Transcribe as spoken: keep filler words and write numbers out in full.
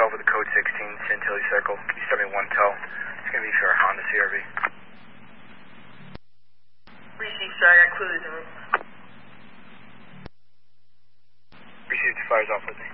twelve with the code sixteen, Chantilly Circle. Can you send me one tow? It's going to be for a Honda C R V. Received, sir. I got clues in the room. Received, fires off with me.